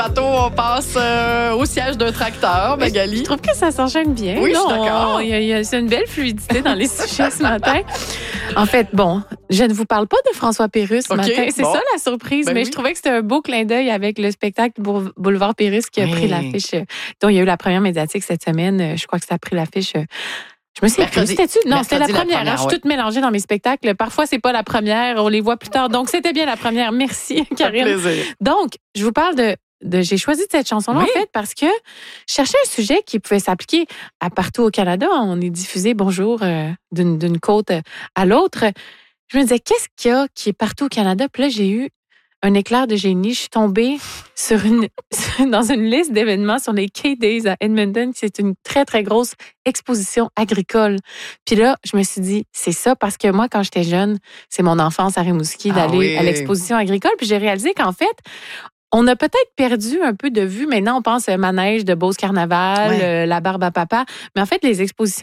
Bateau, on passe au siège d'un tracteur, Magali. Je trouve que ça s'enchaîne bien. Oui, je suis d'accord. C'est une belle fluidité dans les sujets ce matin. En fait, bon, je ne vous parle pas de François Pérusse ce matin. C'est ça la surprise, mais je trouvais que c'était un beau clin d'œil avec le spectacle Boulevard Pérusse qui a pris l'affiche, dont il y a eu la première médiatique cette semaine. Je crois que ça a pris l'affiche... Je me suis dit, c'était-tu? Non, c'était la première. Je suis toute mélangée dans mes spectacles. Parfois, c'est pas la première. On les voit plus tard. Donc, c'était bien la première. Merci, Karine. Plaisir. Donc, je vous parle j'ai choisi cette chanson-là, en fait, parce que je cherchais un sujet qui pouvait s'appliquer à partout au Canada. On est diffusé, bonjour, d'une côte à l'autre. Je me disais, qu'est-ce qu'il y a qui est partout au Canada? Puis là, j'ai eu un éclair de génie. Je suis tombée dans une liste d'événements sur les K-Days à Edmonton. C'est une très, très grosse exposition agricole. Puis là, je me suis dit, c'est ça, parce que moi, quand j'étais jeune, c'est mon enfance à Rimouski d'aller à l'exposition agricole. Puis j'ai réalisé qu'en fait, on a peut-être perdu un peu de vue. Maintenant, on pense manège de Beauce Carnaval, la barbe à papa. Mais en fait, les expositions